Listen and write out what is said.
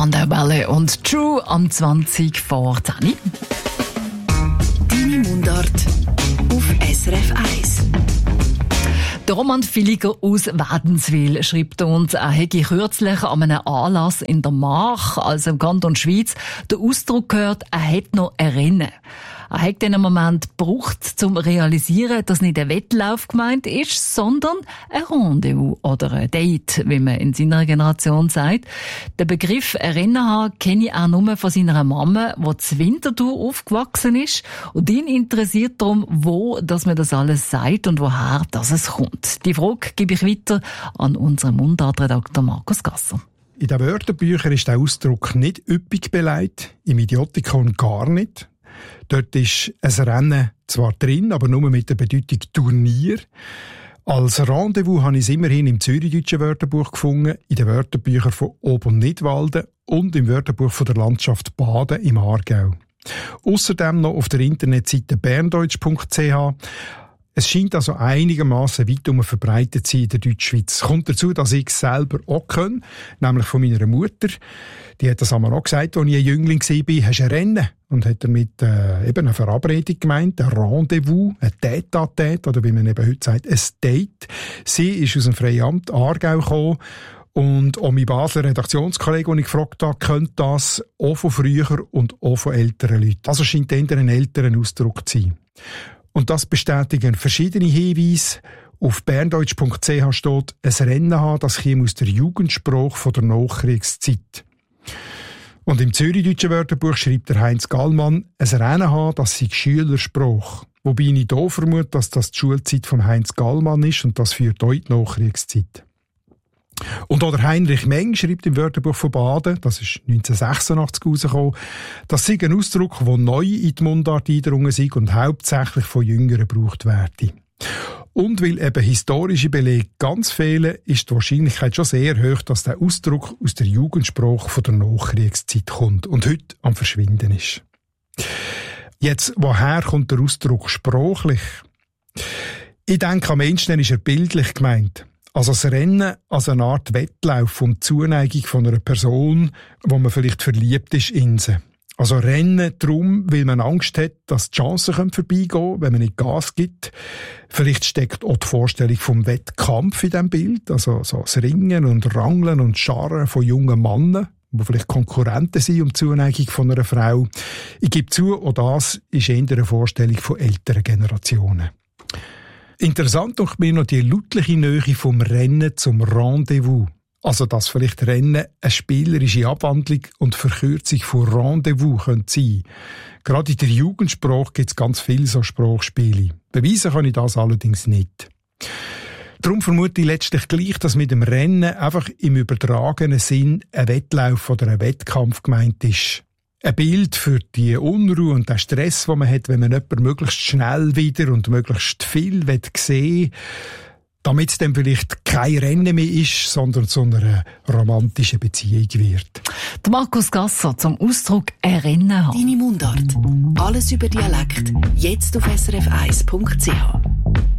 Underbelly und True am 20 vor 10. Deine Mundart auf SRF 1. Der Roman Villiger aus Wädenswil schreibt uns, er hätte kürzlich an einem Anlass in der Mark, also im Kanton Schweiz, den Ausdruck gehört, er hätte noch ein Rennen. Er hat den Moment gebraucht, zum zu realisieren, dass nicht ein Wettlauf gemeint ist, sondern ein Rendezvous oder ein Date, wie man in seiner Generation sagt. Den Begriff Rennen haben kenne ich auch nur von seiner Mama, die zu Winterthur aufgewachsen ist. Und ihn interessiert darum, wo dass man das alles sagt und woher dass es kommt. Die Frage gebe ich weiter an unseren Mundartredakteur Markus Gasser. In den Wörterbüchern ist der Ausdruck nicht üppig beleidigt, im Idiotikon gar nicht. Dort ist ein Rennen zwar drin, aber nur mit der Bedeutung Turnier. Als Rendezvous habe ich es immerhin im zürichdeutschen Wörterbuch gefunden, in den Wörterbüchern von Ob- und Nidwalden und im Wörterbuch von der Landschaft Baden im Aargau. Außerdem noch auf der Internetseite berndeutsch.ch. Es scheint also einigermaßen weit verbreitet zu sein in der Deutschschweiz. Es kommt dazu, dass ich es selber auch kann, nämlich von meiner Mutter. Die hat das einmal auch gesagt, als ich ein Jüngling war, hast du ein Rennen. Und hat damit eben eine Verabredung gemeint, ein Rendezvous, ein Tête-à-Tête, oder wie man eben heute sagt, ein Date. Sie ist aus dem Freiamt Aargau gekommen. Und auch mein Basler Redaktionskollege, den ich gefragt habe, könnte das auch von früher und auch von älteren Leuten. Also scheint eher ein älteren Ausdruck zu sein. Und das bestätigen verschiedene Hinweise. Auf berndeutsch.ch steht, ein Rennen haben, das käme aus der Jugendsprache von der Nachkriegszeit. Und im zürichdeutschen Wörterbuch schreibt der Heinz Gallmann, ein Rennen haben, das sei Schülersprache. Wobei ich hier vermute, dass das die Schulzeit von Heinz Gallmann ist und das führt auch in die Nachkriegszeit. Und auch der Heinrich Meng schreibt im Wörterbuch von Baden, das ist 1986 rausgekommen, das sei ein Ausdruck, der neu in die Mundart eingedrungen sei und hauptsächlich von Jüngeren gebraucht werde. Und weil eben historische Belege ganz fehlen, ist die Wahrscheinlichkeit schon sehr hoch, dass der Ausdruck aus der Jugendsprache von der Nachkriegszeit kommt und heute am Verschwinden ist. Jetzt, woher kommt der Ausdruck sprachlich? Ich denke, am ehesten ist er bildlich gemeint. Also das Rennen als eine Art Wettlauf um die Zuneigung von einer Person, wo man vielleicht verliebt ist in sie. Also Rennen darum, weil man Angst hat, dass die Chancen vorbeigehen können, wenn man nicht Gas gibt. Vielleicht steckt auch die Vorstellung vom Wettkampf in diesem Bild, also so das Ringen und Rangeln und Scharren von jungen Männern, die vielleicht Konkurrenten sind um die Zuneigung von einer Frau. Ich gebe zu, auch das ist eher eine Vorstellung von älteren Generationen. Interessant doch mir noch die lautliche Nähe vom Rennen zum Rendezvous. Also, dass vielleicht Rennen eine spielerische Abwandlung und Verkürzung von Rendezvous sein könnte. Gerade in der Jugendsprache gibt es ganz viele so Sprachspiele. Beweisen kann ich das allerdings nicht. Darum vermute ich letztlich gleich, dass mit dem Rennen einfach im übertragenen Sinn ein Wettlauf oder ein Wettkampf gemeint ist. Ein Bild für die Unruhe und den Stress, den man hat, wenn man jemanden möglichst schnell wieder und möglichst viel sehen will, damit es dann vielleicht kein Rennen mehr ist, sondern zu einer romantischen Beziehung wird. Der Markus Gasser zum Ausdruck «ein Rennen haben». Deine Mundart. Alles über Dialekt. Jetzt auf srf1.ch.